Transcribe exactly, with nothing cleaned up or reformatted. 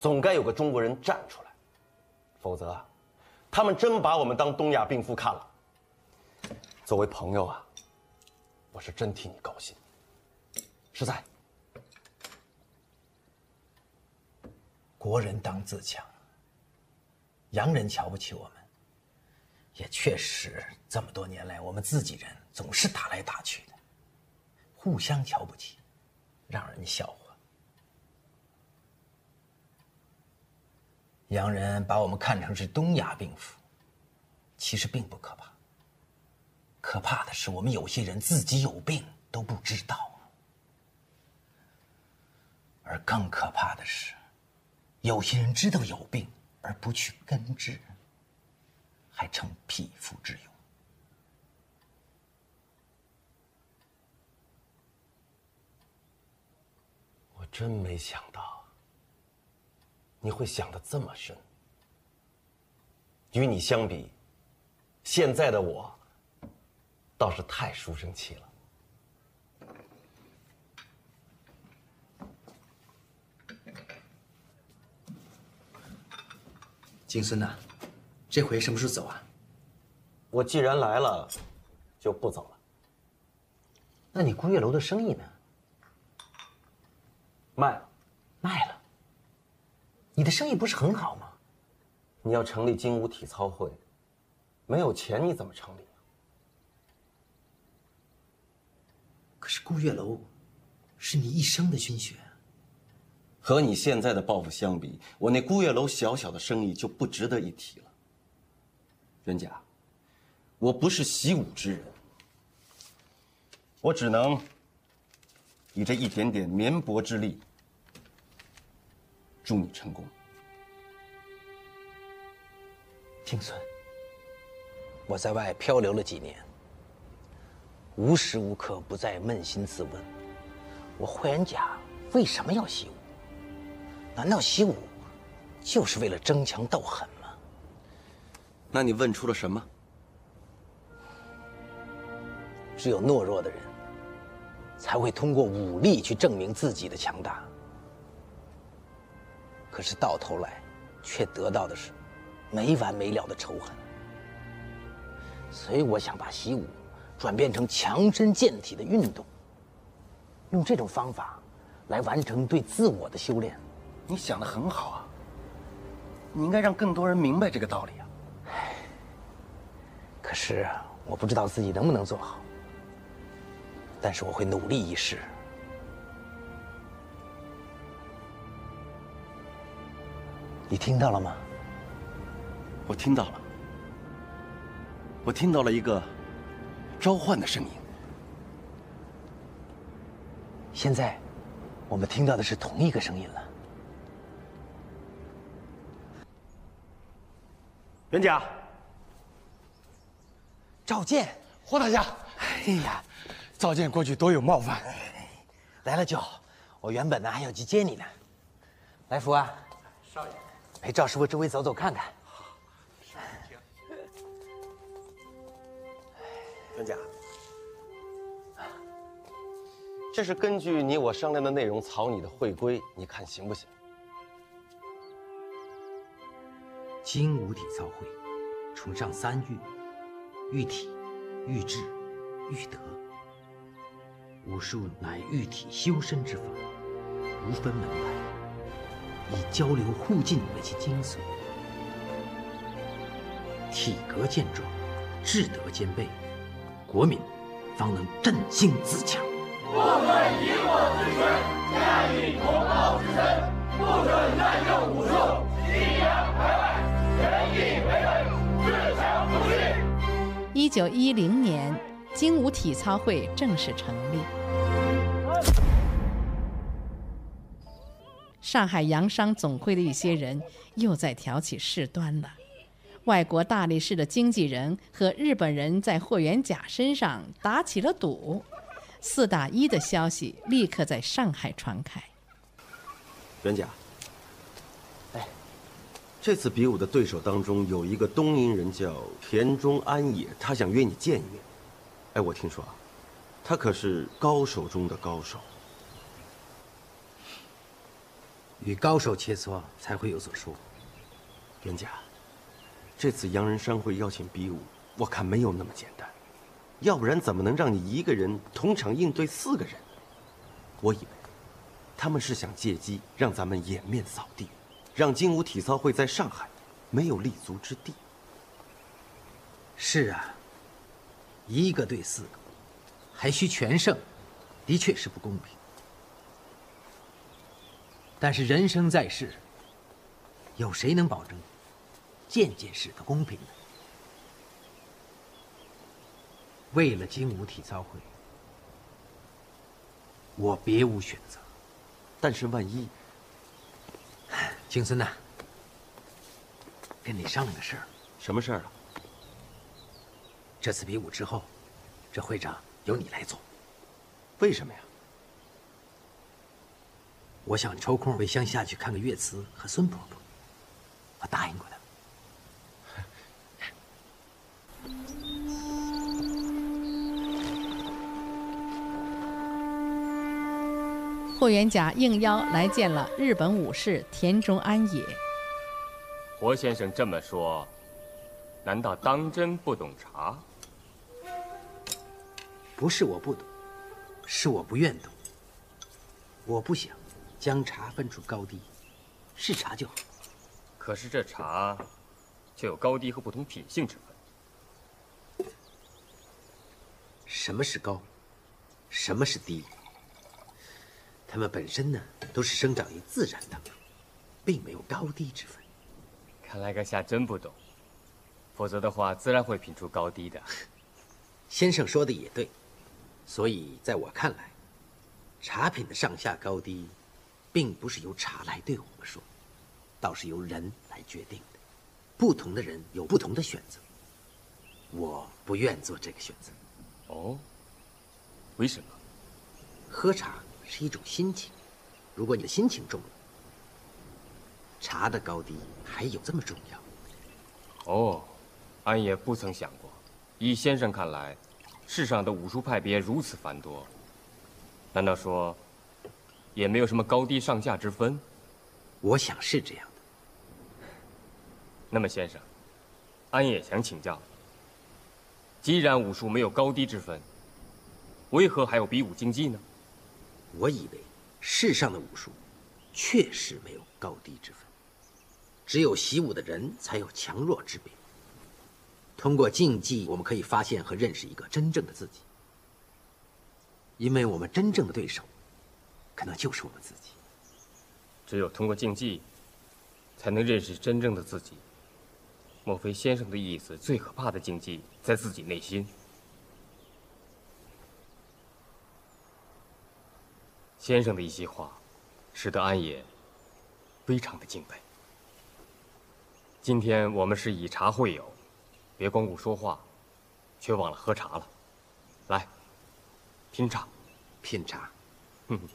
总该有个中国人站出来，否则啊，他们真把我们当东亚病夫看了。作为朋友啊，我是真替你高兴。实在， 国人当自强，洋人瞧不起我们，也确实这么多年来，我们自己人总是打来打去的，互相瞧不起，让人笑话。洋人把我们看成是东亚病夫，其实并不可怕。可怕的是我们有些人自己有病都不知道，而更可怕的是，有些人知道有病而不去根治，还逞匹夫之勇。 我真没想到你会想得这么深。与你相比，现在的我倒是太书生气了。 金孙呐，这回什么时候走啊？ 我既然来了，就不走了。 那你孤月楼的生意呢？ 卖了。 卖了。你的生意不是很好吗？ 你要成立精武体操会，没有钱你怎么成立啊？ 可是孤月楼是你一生的心血。 和你现在的抱负相比，我那孤月楼小小的生意就不值得一提了。袁甲，我不是习武之人，我只能以这一点点绵薄之力，祝你成功。 金孙，我在外漂流了几年，无时无刻不在扪心自问：我霍元甲为什么要习武？难道习武就是为了争强斗狠吗？ 那你问出了什么？ 只有懦弱的人才会通过武力去证明自己的强大，可是到头来却得到的是没完没了的仇恨。所以我想把习武转变成强身健体的运动，用这种方法来完成对自我的修炼。 你想得很好啊，你应该让更多人明白这个道理啊。 可是我不知道自己能不能做好，但是我会努力一试。你听到了吗？ 我听到了，我听到了一个召唤的声音。 现在，我们听到的是同一个声音了。 袁甲， 赵健， 霍大侠，哎呀，赵健过去多有冒犯。 来了就好，我原本呢还要去接你呢。来福啊， 少爷， 陪赵师傅周围走走看看。 袁甲，这是根据你我商量的内容草拟的会规，你看行不行？ 精武体操会崇尚三育：育体、育智、育德。武术乃育体修身之法，无分门派，以交流互进为其精髓。体格健壮，智德兼备，国民方能振兴自强。 不准以我之权驾驭同胞之身，不准滥用武术，欺洋排外，仁义为本，自强不息。 一九一零年，精武体操会正式成立。上海洋商总会的一些人又在挑起事端了。外国大力士的经纪人和日本人在霍元甲身上打起了赌，四打一的消息立刻在上海传开。 袁甲，哎，这次比武的对手当中有一个东瀛人叫田中安也，他想约你见一面。哎，我听说啊，他可是高手中的高手。 与高手切磋才会有所收获。 袁家，这次洋人商会邀请比武，我看没有那么简单，要不然怎么能让你一个人同场应对四个人？我以为他们是想借机让咱们颜面扫地，让精武体操会在上海没有立足之地。 是啊，一个对四个，还需全胜，的确是不公平。但是人生在世，有谁能保证件件事都公平呢？为了精武体操会，我别无选择。 但是万一…… 青森呐，跟你商量个事儿。 什么事儿啊？ 这次比武之后，这会长由你来做。 为什么呀？ 我想抽空回乡下去看个岳慈和孙婆婆，我答应过他。 霍元甲应邀来见了日本武士田中安也。 霍先生这么说，难道当真不懂茶？ 不是我不懂，是我不愿懂。我不想将茶分出高低，是茶就好。 可是这茶却有高低和不同品性之分。 什么是高？什么是低？它们本身呢，都是生长于自然当中，并没有高低之分。 看来阁下真不懂，否则的话，自然会品出高低的。 先生说的也对，所以在我看来，茶品的上下高低，并不是由茶来对我们说，倒是由人来决定的。不同的人有不同的选择，我不愿做这个选择。 哦，为什么？ 喝茶是一种心情，如果你的心情重了，茶的高低还有这么重要？ 哦，安也不曾想过。依先生看来，世上的武术派别如此繁多，难道说也没有什么高低上下之分？ 我想是这样的。 那么，先生，安也想请教：既然武术没有高低之分，为何还有比武竞技呢？ 我以为世上的武术确实没有高低之分，只有习武的人才有强弱之别。通过竞技，我们可以发现和认识一个真正的自己，因为我们真正的对手可能就是我们自己。 只有通过竞技，才能认识真正的自己。莫非先生的意思，最可怕的竞技在自己内心？先生的一席话，使得安也非常的敬佩。今天我们是以茶会友，别光顾说话，却忘了喝茶了。来，品茶， 品茶。